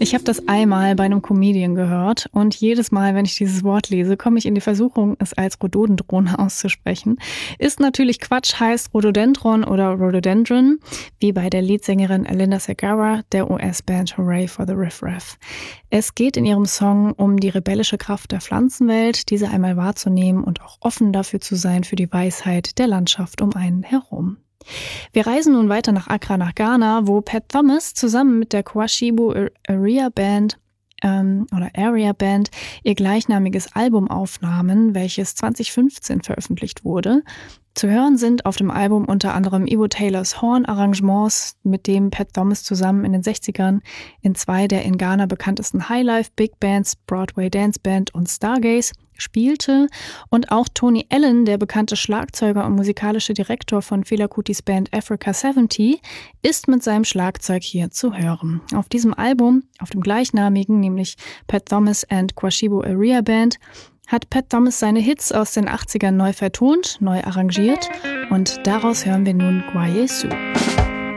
Ich habe das einmal bei einem Comedian gehört und jedes Mal, wenn ich dieses Wort lese, komme ich in die Versuchung, es als Rhododendron auszusprechen. Ist natürlich Quatsch, heißt Rhododendron oder Rhododendron, wie bei der Leadsängerin Linda Segarra der US-Band Hooray for the Riff Raff. Es geht in ihrem Song um die rebellische Kraft der Pflanzenwelt, diese einmal wahrzunehmen und auch offen dafür zu sein für die Weisheit der Landschaft um einen herum. Wir reisen nun weiter nach Accra, nach Ghana, wo Pat Thomas zusammen mit der Kwashibu Area Band ihr gleichnamiges Album aufnahmen, welches 2015 veröffentlicht wurde. Zu hören sind auf dem Album unter anderem Ivo Taylors Horn-Arrangements, mit dem Pat Thomas zusammen in den 60ern in zwei der in Ghana bekanntesten Highlife Big Bands, Broadway Dance Band und Stargaze, spielte, und auch Tony Allen, der bekannte Schlagzeuger und musikalische Direktor von Fela Kutis Band Africa 70, ist mit seinem Schlagzeug hier zu hören. Auf diesem Album, auf dem gleichnamigen, nämlich Pat Thomas and Kwashibu Area Band, hat Pat Thomas seine Hits aus den 80ern neu vertont, neu arrangiert, und daraus hören wir nun Gwayesu.